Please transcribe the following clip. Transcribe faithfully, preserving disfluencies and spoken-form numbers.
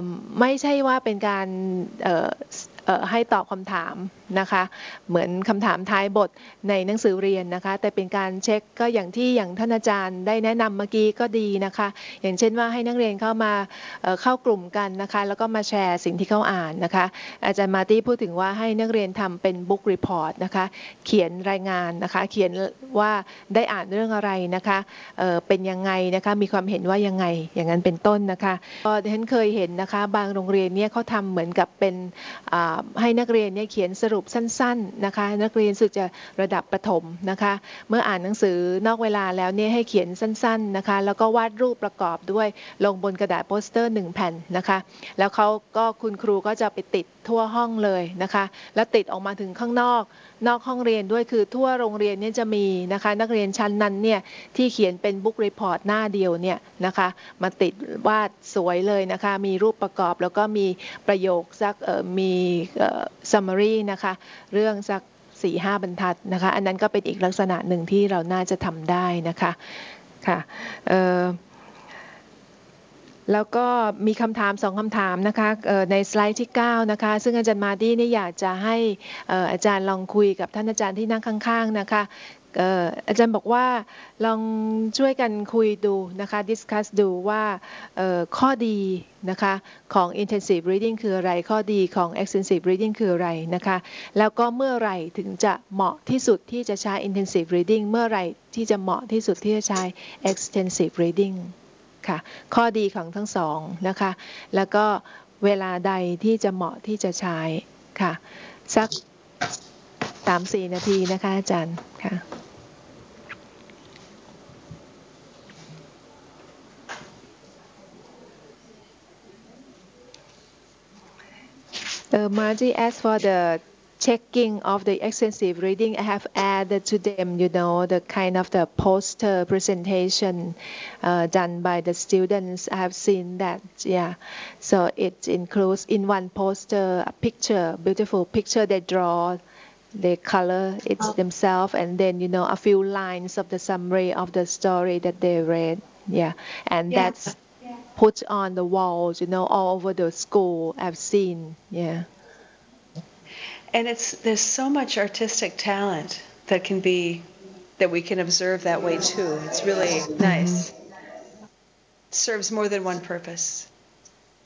ไม่ใช่ว่าเป็นการให้ตอบคำถามนะคะเหมือนคำถามท้ายบทในหนังสือเรียนนะคะแต่เป็นการเช็คก็อย่างที่อย่างท่านอาจารย์ได้แนะนำเมื่อกี้ก็ดีนะคะอย่างเช่นว่าให้นักเรียนเข้ามาเข้ากลุ่มกันนะคะแล้วก็มาแชร์สิ่งที่เขาอ่านนะคะอาจารย์มาร์ตี้พูดถึงว่าให้นักเรียนทำเป็นบุ๊กรีพอร์ตนะคะเขียนรายงานนะคะเขียนว่าได้อ่านเรื่องอะไรนะคะเป็นยังไงนะคะมีความเห็นว่ายังไงอย่างนั้นเป็นต้นนะคะก็ดิฉันเคยเห็นนะคะบางโรงเรียนเนี่ยเขาทำเหมือนกับเป็นให้นักเรียนเนี่ยเขียนสรุปสั้นๆนะคะนักเรียนสุดจะระดับประถมนะคะเมื่ออ่านหนังสือนอกเวลาแล้วเนี่ยให้เขียนสั้นๆนะคะแล้วก็วาดรูปประกอบด้วยลงบนกระดาษโปสเตอร์หนึ่งแผ่นนะคะแล้วเขาก็คุณครูก็จะไปติดทั่วห้องเลยนะคะแล้วติดออกมาถึงข้างนอกนอกห้องเรียนด้วยคือทั่วโรงเรียนเนี่ยจะมีนะคะนักเรียนชั้นนั้นเนี่ยที่เขียนเป็นบุ๊กรีพอร์ตหน้าเดียวเนี่ยนะคะมาติดวาดสวยเลยนะคะมีรูปประกอบแล้วก็มีประโยคสักมีsummary นะคะเรื่องสัก สี่ห้า บรรทัดนะคะอันนั้นก็เป็นอีกลักษณะหนึ่งที่เราน่าจะทำได้นะคะค่ะแล้วก็มีคำถามสองคำถามนะคะในสไลด์ที่เก้านะคะซึ่งอาจารย์มาดี้นี่อยากจะให้อาจารย์ลองคุยกับท่านอาจารย์ที่นั่งข้างๆนะคะอาจารย์บอกว่าลองช่วยกันคุยดูนะคะ discuss ดูว่าข้อดีนะคะของ intensive reading คืออะไรข้อดีของ extensive reading คืออะไรนะคะแล้วก็เมื่อไหร่ถึงจะเหมาะที่สุดที่จะใช้ intensive reading เมื่อไหร่ที่จะเหมาะที่สุดที่จะใช้ extensive readingค่ะข้อดีของทั้งสองนะคะแล้วก็เวลาใดที่จะเหมาะที่จะใช้ค่ะสัก สามถึงสี่ นาทีนะคะอาจารย์ค่ะUh, Margie asked for the checking of the extensive reading. I have added to them, you know, the kind of the poster presentation uh, done by the students. I have seen that, yeah. So it includes in one poster a picture, beautiful picture they draw. They color it oh. themselves, and then you know a few lines of the summary of the story that they read. Yeah, and yeah. that's yeah. put on the walls, you know, all over the school. I've seen. Yeah. And it's there's so much artistic talent that can be that we can observe that way too. It's really nice. It serves more than one purpose.